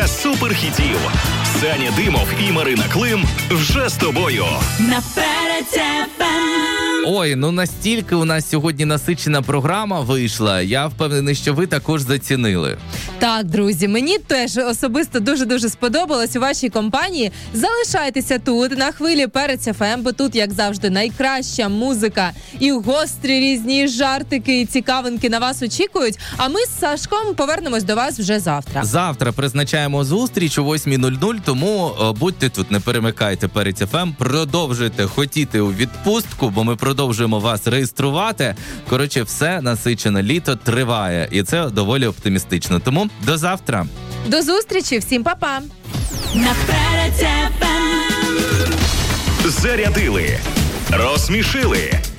Добірка суперхітів. Саня Димов і Марина Клим вже з тобою. Наперед ФМ. Ой, ну настільки у нас сьогодні насичена програма вийшла. Я впевнений, що ви також зацінили. Так, друзі, мені теж особисто дуже-дуже сподобалось у вашій компанії. Залишайтеся тут, на хвилі Перець ФМ, бо тут, як завжди, найкраща музика і гострі різні жартики і цікавинки на вас очікують. А ми з Сашком повернемось до вас вже завтра. Завтра призначаємо зустріч о 8:00, тому будьте тут, не перемикайте Перець ФМ, продовжуйте хотіти у відпустку, бо ми продовжуємо вас реєструвати. Коротше, все насичено, літо триває, і це доволі оптимістично. Тому до завтра. До зустрічі, всім па-па. Наперед ФМ. Зарядили, розсмішили,